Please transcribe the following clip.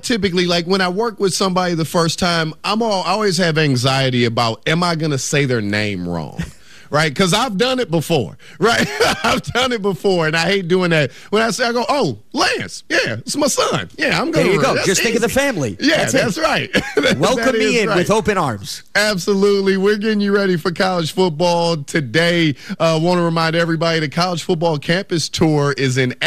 typically, like when I work with somebody the first time, I always have anxiety about, am I going to say their name wrong? Right? Because I've done it before, right? I've done it before, and I hate doing that. When I say, I go, oh, Lance, yeah, it's my son. Yeah, I'm going to. There you go. Just think of the family. Yeah, that's right. Welcome me in with open arms. Absolutely. We're getting you ready for college football today. Want to remind everybody the College Football Campus Tour is in